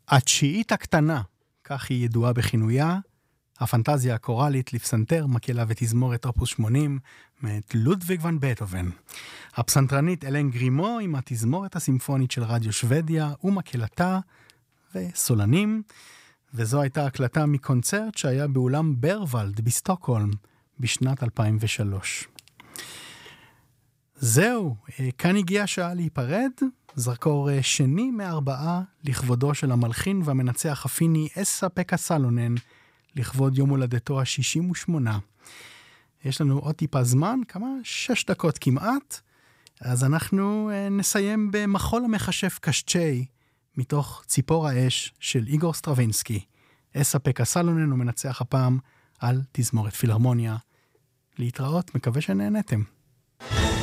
התשיעית הקטנה, כך היא ידועה בכינויה, הפנטזיה הקוראלית לפסנתר, מקהלה ותזמורת אופוס 80, מאת לודוויג ון בטהובן. הפסנתרנית אלן גרימו עם התזמורת הסימפונית של רדיו שוודיה ומקהלתה וסולנים, וזו הייתה הקלטה מקונצרט שהיה באולם ברוולד בסטוקהולם בשנת 2003. זהו, כאן הגיעה השעה להיפרד, זרקור שני מארבעה לכבודו של המלחין והמנצח הפיני אסה-פקה סלונן, לכבוד יום הולדתו ה-68. יש לנו עוד טיפה זמן, 6 דקות כמעט, אז אנחנו נסיים במחול המחשף קשצ'י, מתוך ציפור האש של איגור סטרווינסקי. אסה-פקה סלונן הוא מנצח הפעם על תזמורת פילהרמוניה. להתראות, מקווה שנהנתם.